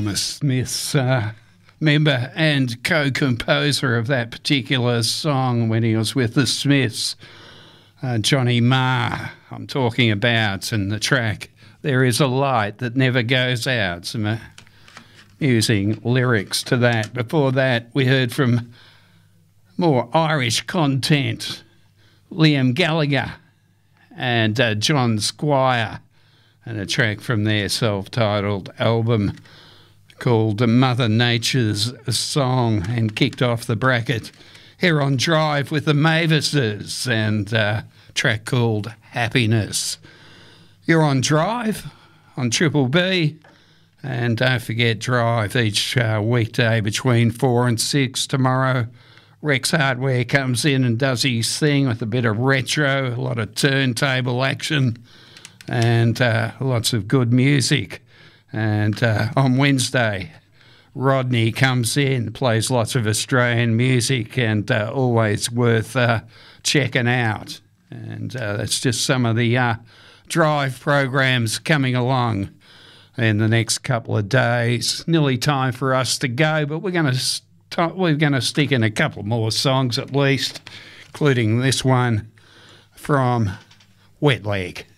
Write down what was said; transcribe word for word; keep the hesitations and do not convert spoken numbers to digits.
former Smiths uh, member and co-composer of that particular song when he was with the Smiths, uh, Johnny Marr, I'm talking about, and the track There Is a Light That Never Goes Out. Some uh, amusing lyrics to that. Before that, we heard from more Irish content, Liam Gallagher and uh, John Squire, and a track from their self-titled album called Mother Nature's Song, and kicked off the bracket here on Drive with the Mavises and a track called Happiness. You're on Drive on Triple B, and don't forget Drive each uh, weekday between four and six. Tomorrow Rex Hardware comes in and does his thing with a bit of retro, a lot of turntable action, and uh, lots of good music. And uh, on Wednesday, Rodney comes in, plays lots of Australian music, and uh, always worth uh, checking out. And uh, that's just some of the uh, Drive programs coming along in the next couple of days. Nearly time for us to go, but we're going to st- we're going to stick in a couple more songs at least, including this one from Wet Leg.